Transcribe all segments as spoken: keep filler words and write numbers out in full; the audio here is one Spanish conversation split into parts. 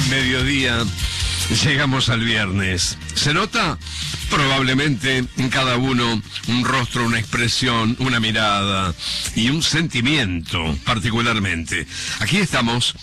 mediodía, llegamos al viernes. ¿Se nota? Probablemente en cada uno un rostro, una expresión, una mirada y un sentimiento particularmente. Aquí estamos.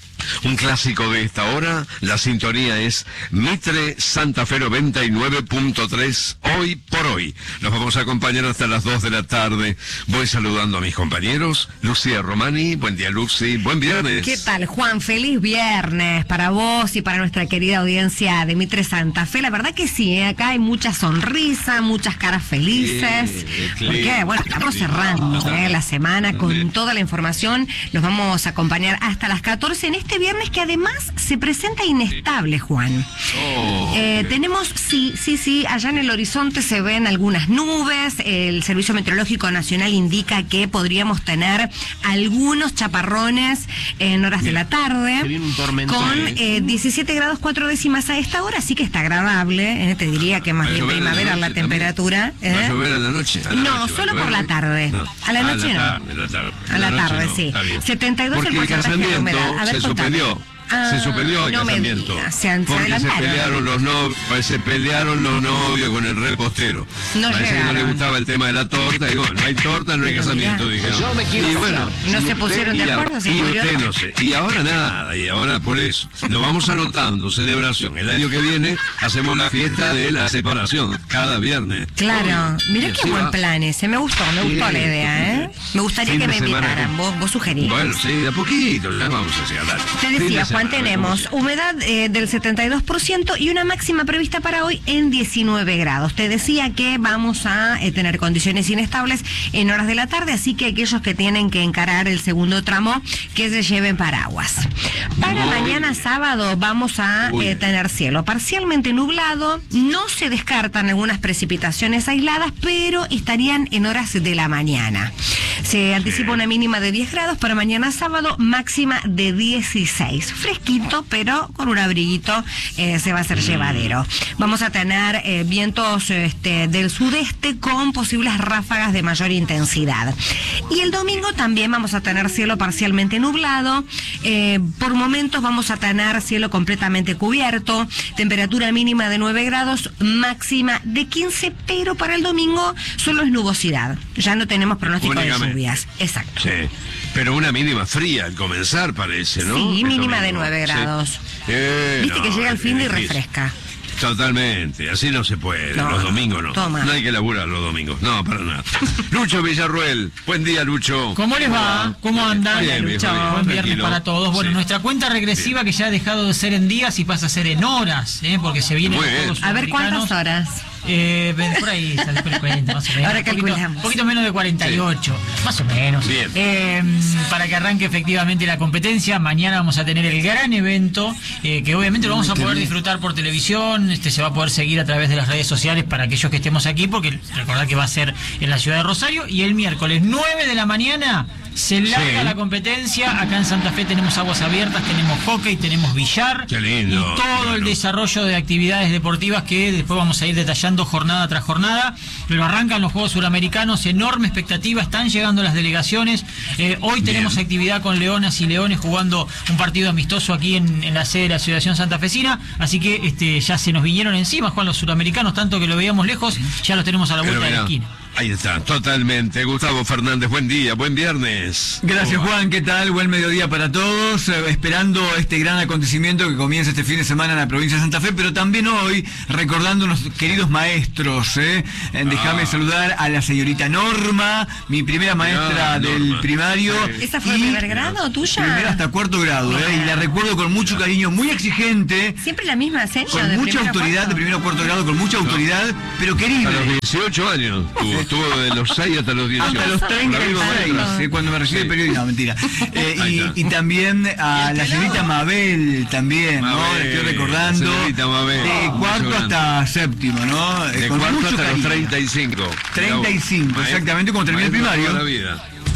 Un clásico de esta hora, la sintonía es Mitre Santa Fe noventa y nueve punto tres, hoy por hoy. Nos vamos a acompañar hasta las dos de la tarde. Voy saludando a mis compañeros. Lucía Romani, buen día Lucy, buen viernes. ¿Qué tal, Juan? Feliz viernes para vos y para nuestra querida audiencia de Mitre Santa Fe. La verdad que sí, ¿eh? Acá hay mucha sonrisa, muchas caras felices. Sí, porque, bueno, estamos cerrando ¿eh? la semana con toda la información. Nos vamos a acompañar hasta las catorce en este viernes que además se presenta inestable, Juan. Oh, eh, tenemos, sí, sí, sí, allá en el horizonte se ven algunas nubes. El Servicio Meteorológico Nacional indica que podríamos tener algunos chaparrones en horas Bien. de la tarde. Con eh, diecisiete grados cuatro décimas a esta hora, así que está agradable. Eh, te diría que más bien primavera la, la temperatura. ¿eh? ¿Va a llover a la noche? A la no, noche, solo por la tarde. No. A la noche no. A la tarde, a la tarde no. sí. setenta y dos el porcentaje de humedad. A ver, se Ah, se suspendió el no casamiento me se porque se pelearon los novios, se pelearon los novios con el repostero. No Parece que no le gustaba el tema de la torta. Digo, no hay torta, no hay Pero casamiento. Dije, yo me quiero y bueno, no se pusieron de acuerdo. Y, y usted no sé. Y ahora nada, y ahora por eso. Lo vamos anotando, celebración. El año que viene hacemos la fiesta de la separación, cada viernes. Claro, mirá qué buen plan ese. Me gustó, me gustó sí, la idea, ¿eh? Me gustaría que me invitaran. Vos, vos sugerías. Bueno, sí, de a poquito, ya vamos a hacer. Te decía, Juan, tenemos humedad eh, del setenta y dos por ciento y una máxima prevista para hoy en diecinueve grados. Te decía que vamos a eh, tener condiciones inestables en horas de la tarde, así que aquellos que tienen que encarar el segundo tramo, que se lleven paraguas. Para Muy mañana bien. sábado vamos a eh, tener cielo parcialmente nublado, no se descartan algunas precipitaciones aisladas, pero estarían en horas de la mañana. Se anticipa una mínima de diez grados para mañana sábado, máxima de dieciséis. Fresquito, pero con un abriguito eh, se va a hacer llevadero. Vamos a tener eh, vientos este, del sudeste con posibles ráfagas de mayor intensidad. Y el domingo también vamos a tener cielo parcialmente nublado. Eh, por momentos vamos a tener cielo completamente cubierto. Temperatura mínima de nueve grados, máxima de quince, pero para el domingo solo es nubosidad. Ya no tenemos pronóstico Únicamente. de lluvias. Exacto. Sí. Pero una mínima fría al comenzar, parece, ¿no? Sí, mínima de nueve grados. Sí. Eh, Viste no, que llega el fin de y refresca. Totalmente, así no se puede, no, los domingos no. Toma. No hay que laburar los domingos, no, para nada. Lucho Villarruel, buen día Lucho. ¿Cómo les va? ¿Cómo andan? Bien, Lucho, bien, buen viernes tranquilo. para todos. Bueno, sí. nuestra cuenta regresiva bien. que ya ha dejado de ser en días y pasa a ser en horas, ¿eh? porque se vienen los Juegos A ver, ¿cuántas horas? Eh, por ahí, después cuenta, más o menos. Ahora calculamos. Un poquito menos de cuarenta y ocho, sí. más o menos. Bien. Eh, para que arranque efectivamente la competencia, mañana vamos a tener el gran evento, eh, que obviamente lo vamos a poder disfrutar por televisión, este se va a poder seguir a través de las redes sociales para aquellos que estemos aquí, porque recordad que va a ser en la ciudad de Rosario, y el miércoles nueve de la mañana se larga sí. la competencia. Acá en Santa Fe tenemos aguas abiertas, tenemos hockey, tenemos billar. Qué lindo, y todo bueno. el desarrollo de actividades deportivas que después vamos a ir detallando jornada tras jornada. Pero arrancan los Juegos Suramericanos, enorme expectativa, están llegando las delegaciones. Eh, hoy tenemos Bien. actividad con Leonas y Leones jugando un partido amistoso aquí en, en la sede de la Asociación Santafesina. Así que este ya se nos vinieron encima, Juan, los suramericanos, tanto que lo veíamos lejos, ya los tenemos a la vuelta de la esquina. Ahí está, totalmente. Gustavo Fernández, buen día, buen viernes. Gracias, Juan, ¿qué tal? Buen mediodía para todos. Eh, esperando este gran acontecimiento que comienza este fin de semana en la provincia de Santa Fe, pero también hoy recordando a nuestros queridos maestros. ¿eh? Eh, Déjame ah. saludar a la señorita Norma, mi primera maestra ah, del Norma. primario. ¿Esa fue el primer grado tuya? Primero hasta cuarto grado, ¿eh? Y la recuerdo con mucho cariño, muy exigente. Siempre la misma señora. Con de mucha autoridad, de primero a cuarto grado, con mucha no. autoridad, pero querida. A los dieciocho años tuvo. Estuvo de los seis hasta los dieciocho. Hasta los treinta y seis, ¿eh? Cuando me recibí sí. de periodismo. No, mentira. Eh, y, y también a la señorita Mabel, también, Mabel, ¿no? Estoy recordando. Mabel, de cuarto hasta séptimo, ¿no? De Con cuarto mucho hasta cariño. los treinta y cinco. treinta y cinco, exactamente, como terminé el primario. La vida.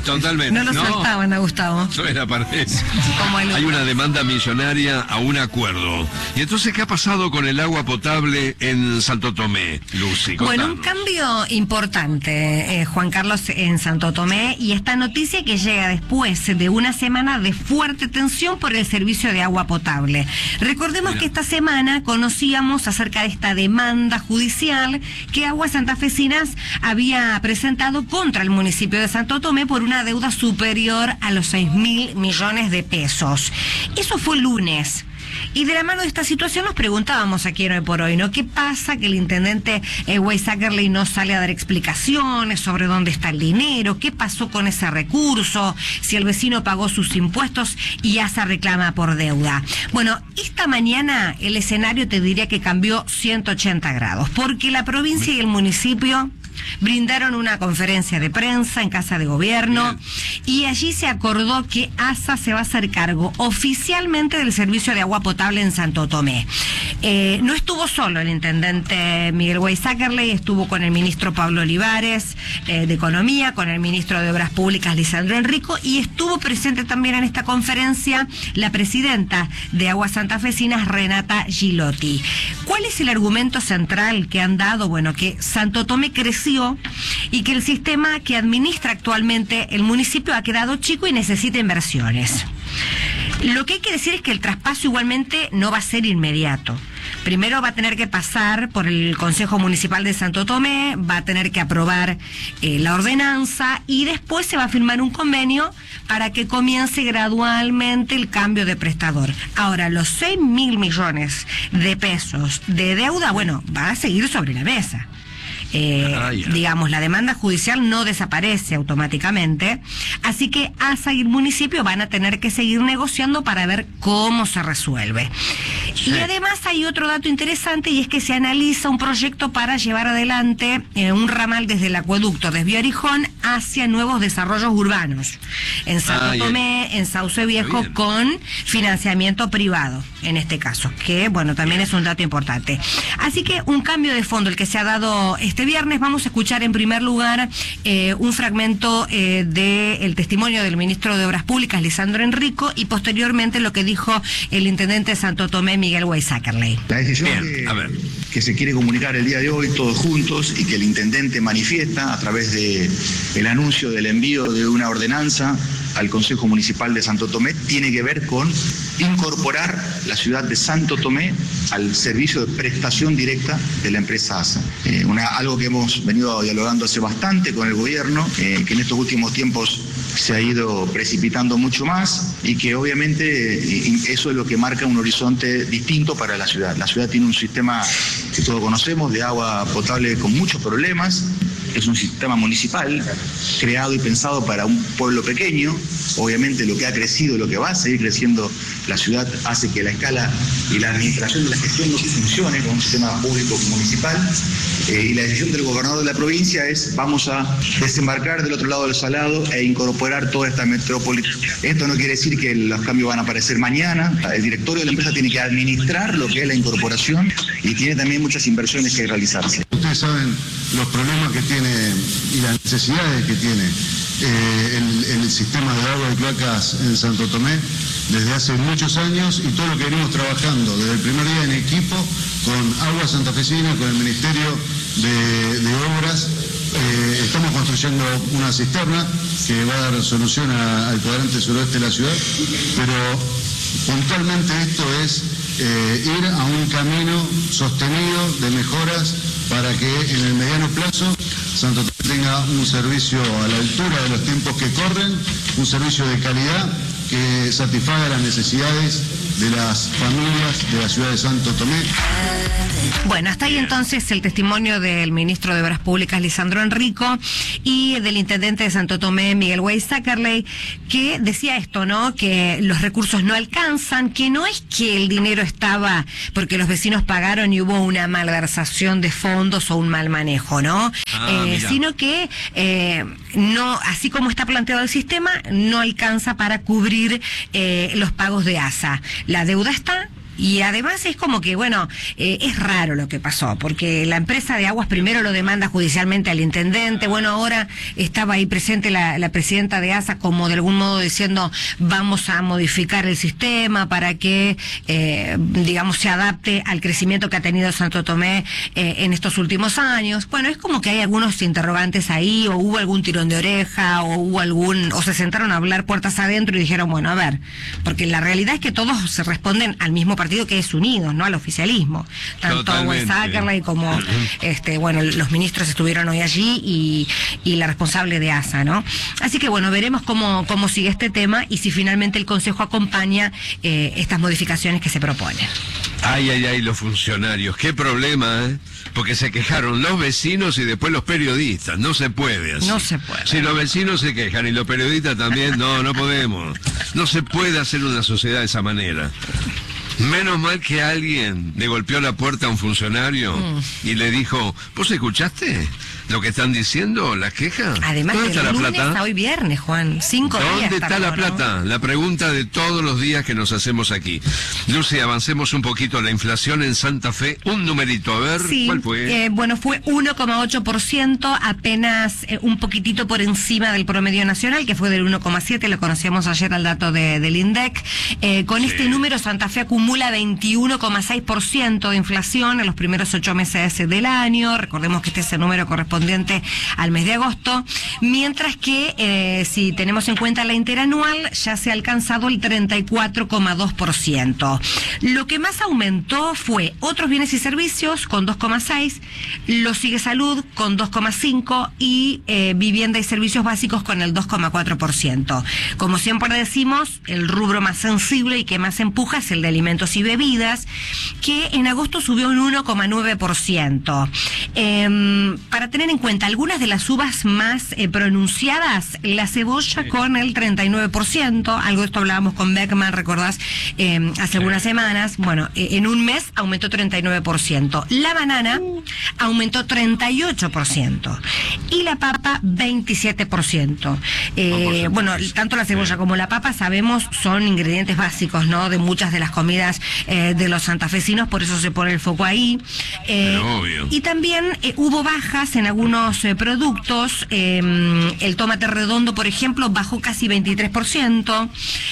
Totalmente. No lo No. soltaban a Gustavo. Suena para eso. Como el Hay otro. una demanda millonaria a un acuerdo. ¿Y entonces qué ha pasado con el agua potable en Santo Tomé, Lucy? Bueno, un Contanos. cambio importante, eh, Juan Carlos, en Santo Tomé, y esta noticia que llega después de una semana de fuerte tensión por el servicio de agua potable. Recordemos Mira. que esta semana conocíamos acerca de esta demanda judicial que Aguas Santafesinas había presentado contra el municipio de Santo Tomé por una deuda superior a los seis mil millones de pesos. Eso fue el lunes. Y de la mano de esta situación nos preguntábamos aquí en Hoy por Hoy, ¿no? ¿Qué pasa que el intendente eh, Weisakerley no sale a dar explicaciones sobre dónde está el dinero? ¿Qué pasó con ese recurso? Si el vecino pagó sus impuestos y ya se reclama por deuda. Bueno, esta mañana el escenario te diría que cambió ciento ochenta grados, porque la provincia y el municipio brindaron una conferencia de prensa en Casa de Gobierno. Bien. Y allí se acordó que ASA se va a hacer cargo oficialmente del servicio de agua potable en Santo Tomé. Eh, no estuvo solo el intendente Miguel Weisakerley, estuvo con el ministro Pablo Olivares eh, de Economía, con el ministro de Obras Públicas Lisandro Enrico, y estuvo presente también en esta conferencia la presidenta de Aguas Santafesinas, Renata Gilotti. ¿Cuál es el argumento central que han dado? Bueno, que Santo Tomé creció y que el sistema que administra actualmente el municipio ha quedado chico y necesita inversiones. Lo que hay que decir es que el traspaso igualmente no va a ser inmediato. Primero va a tener que pasar por el Consejo Municipal de Santo Tomé, va a tener que aprobar eh, la ordenanza y después se va a firmar un convenio para que comience gradualmente el cambio de prestador. Ahora, los seis mil millones de pesos de deuda, bueno, va a seguir sobre la mesa. Eh, ah, yeah. Digamos, la demanda judicial no desaparece automáticamente, así que ASA y el municipio van a tener que seguir negociando para ver cómo se resuelve. Sí. Y además hay otro dato interesante, y es que se analiza un proyecto para llevar adelante eh, un ramal desde el acueducto de Esbio-Arijón hacia nuevos desarrollos urbanos en Santo ah, Tomé, yeah. en Sauce Viejo, con financiamiento privado en este caso, que bueno, también es un dato importante. Así que un cambio de fondo el que se ha dado este viernes. Vamos a escuchar en primer lugar eh, un fragmento eh, del testimonio del ministro de Obras Públicas, Lisandro Enrico, y posteriormente lo que dijo el intendente de Santo Tomé, Miguel Weisakerley. La decisión Bien, a ver. que se quiere comunicar el día de hoy todos juntos y que el intendente manifiesta a través de el anuncio del envío de una ordenanza al Consejo Municipal de Santo Tomé tiene que ver con incorporar la ciudad de Santo Tomé al servicio de prestación directa de la empresa ASA. Eh, una, algo que hemos venido dialogando hace bastante con el gobierno, eh, que en estos últimos tiempos se ha ido precipitando mucho más y que obviamente eh, eso es lo que marca un horizonte distinto para la ciudad. La ciudad tiene un sistema que todos conocemos de agua potable con muchos problemas. Es un sistema municipal creado y pensado para un pueblo pequeño. Obviamente lo que ha crecido, lo que va a seguir creciendo la ciudad hace que la escala y la administración de la gestión no funcione con un sistema público municipal. Eh, y la decisión del gobernador de la provincia es: vamos a desembarcar del otro lado del Salado e incorporar toda esta metrópoli. Esto no quiere decir que los cambios van a aparecer mañana. El directorio de la empresa tiene que administrar lo que es la incorporación y tiene también muchas inversiones que realizarse. Ustedes saben los problemas que tiene y las necesidades que tiene eh, el, el sistema de agua y cloacas en Santo Tomé desde hace muchos años, y todo lo que venimos trabajando desde el primer día en equipo con Aguas Santafesinas, con el Ministerio de, de Obras. Eh, estamos construyendo una cisterna que va a dar solución a, al cuadrante suroeste de la ciudad, pero puntualmente esto es eh, ir a un camino sostenido de mejoras para que en el mediano plazo Santo Tomé tenga un servicio a la altura de los tiempos que corren, un servicio de calidad que satisfaga las necesidades de las familias de la ciudad de Santo Tomé. Bueno, hasta ahí entonces el testimonio del ministro de Obras Públicas, Lisandro Enrico, y del intendente de Santo Tomé, Miguel Weisakerley, que decía esto, ¿no? Que los recursos no alcanzan, que no es que el dinero estaba porque los vecinos pagaron y hubo una malversación de fondos o un mal manejo, ¿no? Ah, eh, sino que eh, no, así como está planteado el sistema, no alcanza para cubrir eh, los pagos de ASA. La deuda está, y además es como que, bueno, eh, es raro lo que pasó, porque la empresa de aguas primero lo demanda judicialmente al intendente, bueno, ahora estaba ahí presente la, la presidenta de ASA como de algún modo diciendo vamos a modificar el sistema para que, eh, digamos, se adapte al crecimiento que ha tenido Santo Tomé eh, en estos últimos años. Bueno, es como que hay algunos interrogantes ahí, o hubo algún tirón de oreja, o hubo algún, o se sentaron a hablar puertas adentro y dijeron, bueno, a ver, porque la realidad es que todos se responden al mismo partido que es Unidos, ¿no? Al oficialismo. Tanto Wes Ackerley como, este, bueno, los ministros estuvieron hoy allí y, y la responsable de ASA, ¿no? Así que bueno, veremos cómo, cómo sigue este tema y si finalmente el Consejo acompaña eh, estas modificaciones que se proponen. Ay, ay, ay, los funcionarios, qué problema, ¿eh? Porque se quejaron los vecinos y después los periodistas. No se puede así. No se puede. Si los vecinos se quejan y los periodistas también, no, no podemos. No se puede hacer una sociedad de esa manera. Menos mal que alguien le golpeó la puerta a un funcionario mm. y le dijo, ¿vos escuchaste lo que están diciendo, las quejas? Además, ¿dónde está la plata? Hasta hoy viernes, Juan, cinco días. ¿Dónde está la ¿no? plata? La pregunta de todos los días que nos hacemos aquí. Lucy, avancemos un poquito. La inflación en Santa Fe, un numerito, a ver, sí, ¿cuál fue? Eh, bueno, fue uno coma ocho por ciento, apenas eh, un poquitito por encima del promedio nacional, que fue del uno coma siete, lo conocíamos ayer al dato de, del INDEC. Eh, con sí. este número, Santa Fe acumula veintiuno coma seis por ciento de inflación en los primeros ocho meses del año. Recordemos que este es el número correspondiente al mes de agosto, mientras que eh, si tenemos en cuenta la interanual ya se ha alcanzado el treinta y cuatro coma dos por ciento. Lo que más aumentó fue otros bienes y servicios con dos coma seis, lo sigue salud con dos coma cinco y eh, vivienda y servicios básicos con el dos coma cuatro por ciento. Como siempre decimos, el rubro más sensible y que más empuja es el de alimentos y bebidas, que en agosto subió un uno coma nueve por ciento. Eh, para tener en cuenta algunas de las subas más eh, pronunciadas, la cebolla sí. con el treinta y nueve por ciento, algo de esto hablábamos con Beckman, recordás, eh, hace sí. algunas semanas. Bueno, eh, en un mes aumentó treinta y nueve por ciento. La banana uh. aumentó treinta y ocho por ciento y la papa veintisiete por ciento. Eh, bueno, tanto la cebolla como la papa sabemos son ingredientes básicos, ¿no?, de muchas de las comidas eh, de los santafesinos, por eso se pone el foco ahí. Eh, obvio. Y también eh, hubo bajas en algunos eh, productos. Eh, el tomate redondo, por ejemplo, bajó casi veintitrés por ciento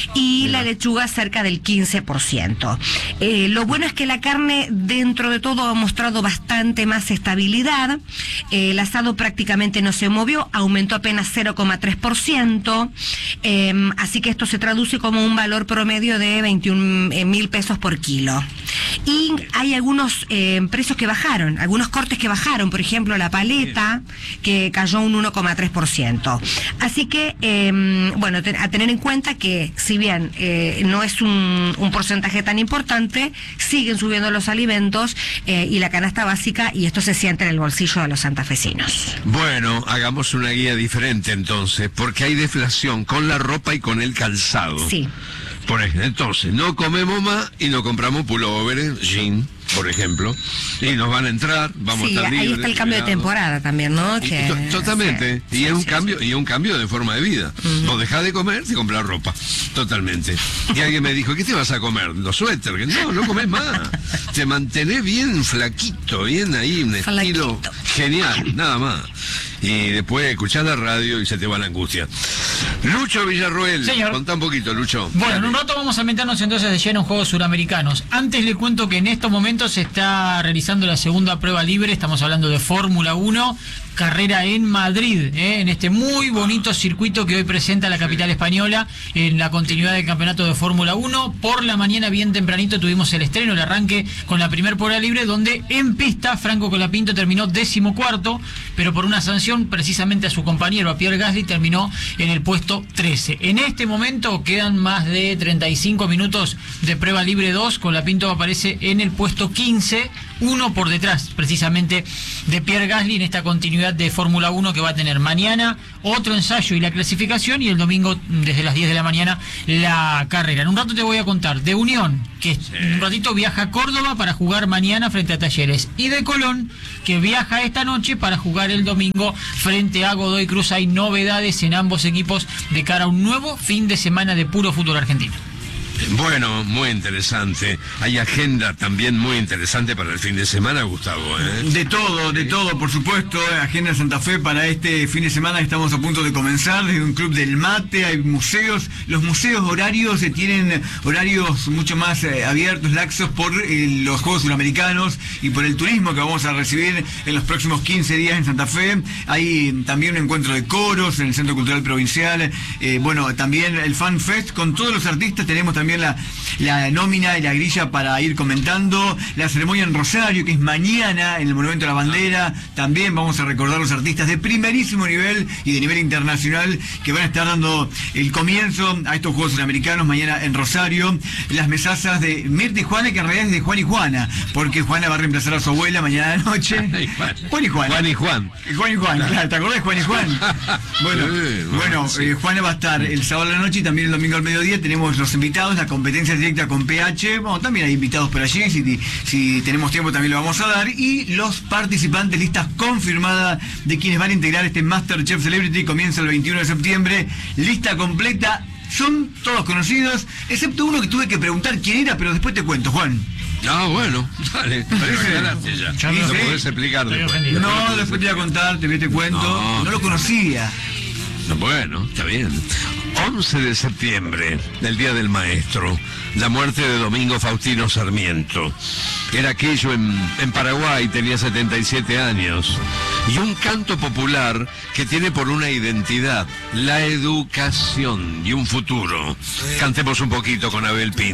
y Mira. la lechuga cerca del quince por ciento. Eh, lo bueno es que la carne, dentro de todo, ha mostrado bastante más estabilidad. Eh, el asado prácticamente no se movió, aumentó apenas cero coma tres por ciento. Eh, así que esto se traduce como un valor promedio de veintiún mil pesos por kilo. Y hay algunos eh, precios que bajaron, algunos cortes que bajaron, por ejemplo la paleta, que cayó un uno coma tres por ciento. Así que, eh, bueno, te, a tener en cuenta que si bien eh, no es un, un porcentaje tan importante, siguen subiendo los alimentos eh, y la canasta básica, y esto se siente en el bolsillo de los santafesinos. Bueno, hagamos una guía diferente entonces, porque hay deflación con la ropa y con el calzado. Sí. Por ejemplo, entonces, no comemos más y no compramos pulóveres, jean, por ejemplo, y nos van a entrar, vamos sí, a estar libres. Ahí está el cambio de temporada también, ¿no? Y, que, to totalmente, sí, y sí, es un sí, cambio, sí. y es un cambio de forma de vida. Uh-huh. Vos dejás de comer, te compras ropa, totalmente. Y alguien me dijo, ¿qué te vas a comer? Los suéteres. No, no comes más. Te mantenés bien flaquito, bien ahí, un Flaquito. estilo genial, nada más. Y después escuchás la radio y se te va la angustia. Lucho Villarroel, Señor. Contá un poquito, Lucho. Bueno, Dale. en un rato vamos a meternos entonces de lleno en Juegos Suramericanos. Antes le cuento que en estos momentos se está realizando la segunda prueba libre, estamos hablando de Fórmula uno, carrera en Madrid, ¿eh? en este muy bonito circuito que hoy presenta la capital española en la continuidad del campeonato de Fórmula uno. Por la mañana, bien tempranito, tuvimos el estreno, el arranque con la primer prueba libre, donde en pista Franco Colapinto terminó decimocuarto, pero por una sanción precisamente a su compañero, a Pierre Gasly, terminó en el puesto trece. En este momento quedan más de treinta y cinco minutos de prueba libre dos, Colapinto aparece en el puesto quince, uno por detrás precisamente de Pierre Gasly en esta continuidad de Fórmula uno que va a tener mañana otro ensayo y la clasificación, y el domingo desde las diez de la mañana la carrera. En un rato te voy a contar de Unión, que sí. en un ratito viaja a Córdoba para jugar mañana frente a Talleres, y de Colón, que viaja esta noche para jugar el domingo frente a Godoy Cruz. Hay novedades en ambos equipos de cara a un nuevo fin de semana de puro fútbol argentino. Bueno, muy interesante. Hay agenda también muy interesante para el fin de semana, Gustavo, ¿eh? De todo, de todo, por supuesto. Agenda Santa Fe para este fin de semana que estamos a punto de comenzar. Desde un club del mate, hay museos. Los museos horarios eh, tienen horarios mucho más eh, abiertos, laxos, por eh, los Juegos Suramericanos y por el turismo que vamos a recibir en los próximos quince días en Santa Fe. Hay también un encuentro de coros en el Centro Cultural Provincial. Eh, bueno, también el Fan Fest con todos los artistas. Tenemos también la, la nómina y la grilla para ir comentando. La ceremonia en Rosario, que es mañana en el Monumento a la Bandera. También vamos a recordar los artistas de primerísimo nivel y de nivel internacional que van a estar dando el comienzo a estos Juegos Suramericanos mañana en Rosario. Las mesazas de Mirta y Juana, que en realidad es de Juan y Juana, porque Juana va a reemplazar a su abuela mañana de noche. Juan y Juan. Juan y Juan. Juan y Juan, claro. Claro, ¿te acordás de Juan y Juan? Bueno, sí, bueno, bueno sí. eh, Juana va a estar el sábado a la noche y también el domingo al mediodía. Tenemos los invitados, la competencia directa con P H. Bueno, también hay invitados por allí, si, si tenemos tiempo también lo vamos a dar. Y los participantes, listas confirmadas de quienes van a integrar este MasterChef Celebrity, comienza el veintiuno de septiembre. Lista completa, son todos conocidos, excepto uno que tuve que preguntar quién era, pero después te cuento, Juan. Ah, bueno, dale. Parece- Ganaste ya. Ya Lo lo sé. podés explicar Estoy después. ofendido. No, después te voy a contar, te, te cuento. No. No lo conocía. Bueno, está bien. once de septiembre, el Día del Maestro, la muerte de Domingo Faustino Sarmiento. Era aquello en, en Paraguay, tenía setenta y siete años. Y un canto popular que tiene por una identidad la educación y un futuro. Cantemos un poquito con Abel Pinto.